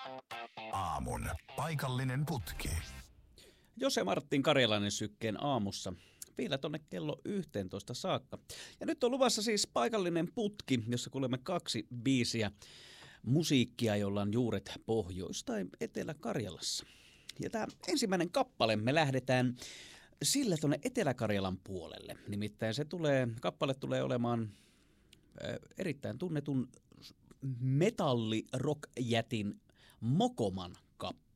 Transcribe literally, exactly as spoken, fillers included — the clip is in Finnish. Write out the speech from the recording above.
Aamun paikallinen putki. Jose Martin Karjalainen Sykkeen aamussa. Vielä tonne kello yhteentoista saakka. Ja nyt on luvassa siis paikallinen putki, jossa kuulemme kaksi biisiä musiikkia, jolla on juuret Pohjois- tai Etelä-Karjalassa. Ja tämä ensimmäinen kappale me lähdetään sillä tuonne Etelä-Karjalan puolelle. Nimittäin se tulee, kappale tulee olemaan äh, erittäin tunnetun metalli-rock-jätin Mokoman kappale.